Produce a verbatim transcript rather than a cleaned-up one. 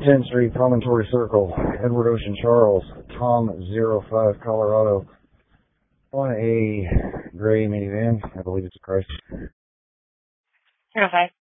tenth Street, Promontory Circle, Edward Ocean Charles, Tom zero five, Colorado, on a gray minivan. I believe it's a Chrysler. Okay.